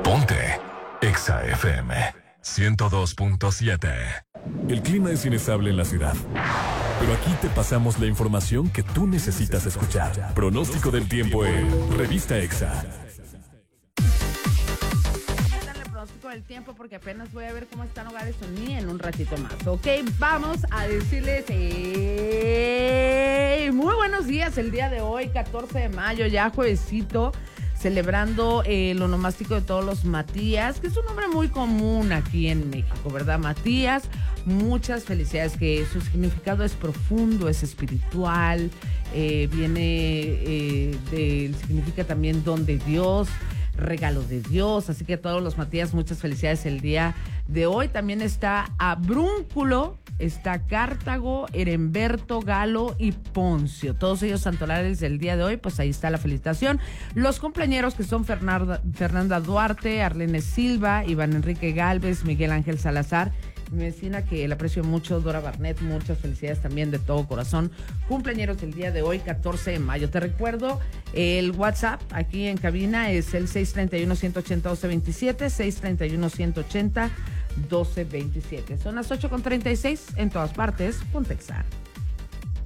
Ponte Exa FM 102.7. El clima es inestable en la ciudad, pero aquí te pasamos la información que tú necesitas escuchar. Pronóstico del tiempo en Revista Exa. El tiempo porque apenas voy a ver cómo están Hogares Uní en un ratito más. Ok, vamos a decirles muy buenos días el día de hoy, 14 de mayo, ya juevesito, celebrando el onomástico de todos los Matías, que es un nombre muy común aquí en México, ¿verdad? Matías, muchas felicidades, que su significado es profundo, es espiritual, significa también don de Dios, regalo de Dios, así que a todos los Matías, muchas felicidades el día de hoy. También está Abrúnculo, está Cartago, Heremberto, Galo y Poncio, todos ellos santorales del día de hoy, pues ahí está la felicitación. Los cumpleañeros que son Fernanda Duarte, Arlene Silva, Iván Enrique Gálvez, Miguel Ángel Salazar, mi vecina que la aprecio mucho, Dora Barnett, muchas felicidades también de todo corazón. Cumpleañeros del día de hoy, 14 de mayo. Te recuerdo, el WhatsApp aquí en cabina es el 631-180-1227, 631-180-1227. Son las 8:36 en todas partes. Ponte Exa.